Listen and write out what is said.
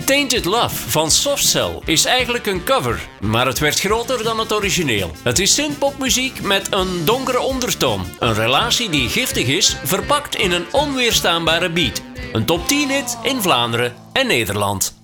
Tainted Love van Soft Cell is eigenlijk een cover, maar het werd groter dan het origineel. Het is synthpopmuziek met een donkere ondertoon. Een relatie die giftig is, verpakt in een onweerstaanbare beat. Een top 10 hit in Vlaanderen en Nederland.